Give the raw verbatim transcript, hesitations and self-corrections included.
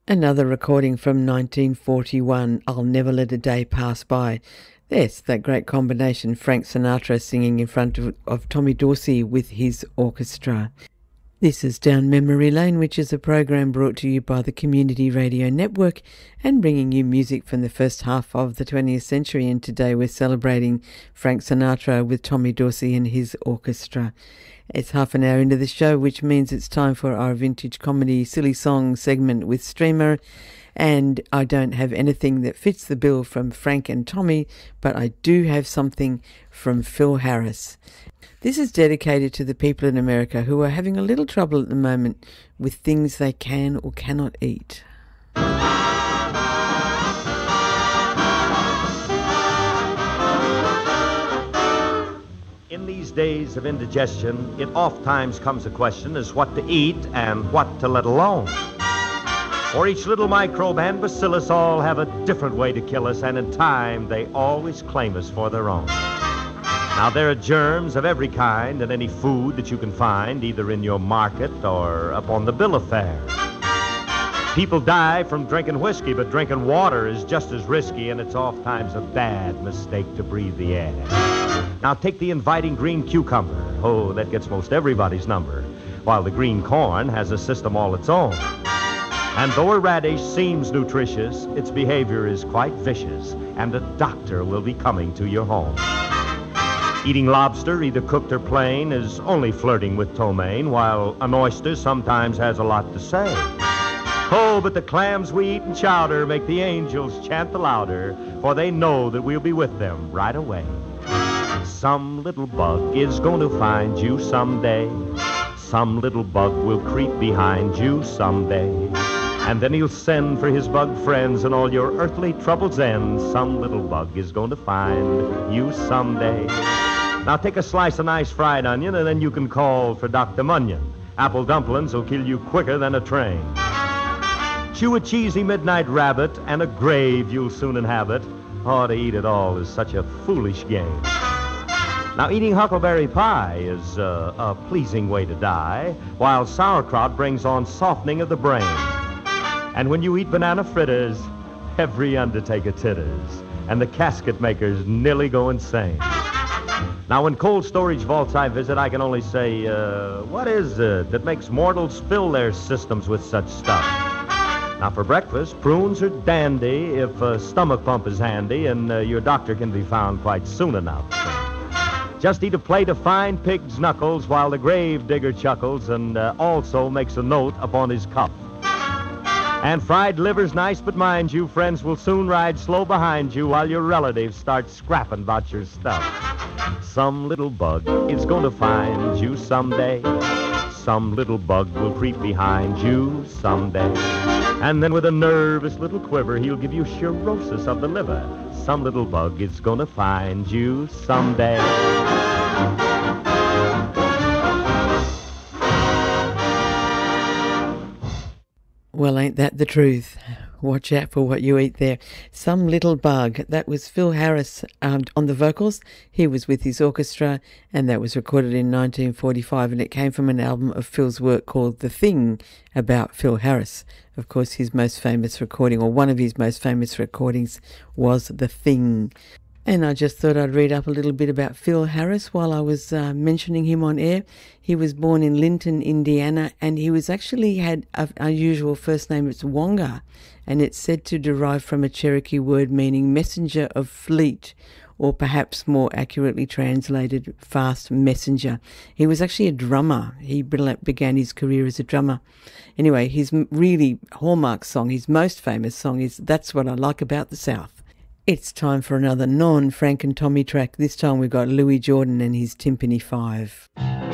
Another recording from nineteen forty-one, I'll Never Let a Day Pass By. Yes, that great combination, Frank Sinatra singing in front of, of Tommy Dorsey with his orchestra. This is Down Memory Lane, which is a program brought to you by the Community Radio Network and bringing you music from the first half of the twentieth century. And today we're celebrating Frank Sinatra with Tommy Dorsey and his orchestra. It's half an hour into the show, which means it's time for our vintage comedy silly song segment with Streamer. And I don't have anything that fits the bill from Frank and Tommy, but I do have something from Phil Harris. This is dedicated to the people in America who are having a little trouble at the moment with things they can or cannot eat. In these days of indigestion, it oft-times comes a question as what to eat and what to let alone. For each little microbe and bacillus all have a different way to kill us, and in time they always claim us for their own. Now there are germs of every kind in any food that you can find, either in your market or up on the bill of fare. People die from drinking whiskey, but drinking water is just as risky, and it's oft-times a bad mistake to breathe the air. Now take the inviting green cucumber. Oh, that gets most everybody's number, while the green corn has a system all its own. And though a radish seems nutritious, its behavior is quite vicious, and a doctor will be coming to your home. Eating lobster, either cooked or plain, is only flirting with ptomaine, while an oyster sometimes has a lot to say. Oh, but the clams we eat in chowder make the angels chant the louder, for they know that we'll be with them right away. Some little bug is going to find you someday. Some little bug will creep behind you someday. And then he'll send for his bug friends, and all your earthly troubles end. Some little bug is going to find you someday. Now take a slice of nice fried onion, and then you can call for Doctor Munyon. Apple dumplings will kill you quicker than a train. Chew a cheesy midnight rabbit, and a grave you'll soon inhabit. Oh, to eat it all is such a foolish game. Now, eating huckleberry pie is uh, a pleasing way to die, while sauerkraut brings on softening of the brain. And when you eat banana fritters, every undertaker titters, and the casket makers nearly go insane. Now, when cold storage vaults I visit, I can only say, uh, what is it that makes mortals fill their systems with such stuff? Now, for breakfast, prunes are dandy if a stomach pump is handy, and uh, your doctor can be found quite soon enough. Just eat a plate of fine pig's knuckles while the grave digger chuckles and uh, also makes a note upon his cuff. And fried liver's nice, but mind you, friends will soon ride slow behind you while your relatives start scrapping about your stuff. Some little bug is going to find you someday. Some little bug will creep behind you someday. And then with a nervous little quiver, he'll give you cirrhosis of the liver. Some little bug is going to find you someday. Well, ain't that the truth? Watch out for what you eat there. Some little bug. That was Phil Harris um, on the vocals. He was with his orchestra, and that was recorded in nineteen forty-five, and it came from an album of Phil's work called The Thing, about Phil Harris. Of course, his most famous recording, or one of his most famous recordings, was The Thing. And I just thought I'd read up a little bit about Phil Harris while I was uh, mentioning him on air. He was born in Linton, Indiana, and he was actually had an unusual first name. It's Wonga, and it's said to derive from a Cherokee word meaning messenger of fleet, or perhaps more accurately translated, fast messenger. He was actually a drummer. He began his career as a drummer. Anyway, his really hallmark song, his most famous song, is That's What I Like About the South. It's time for another non-Frank and Tommy track. This time we've got Louis Jordan and his Timpani Five.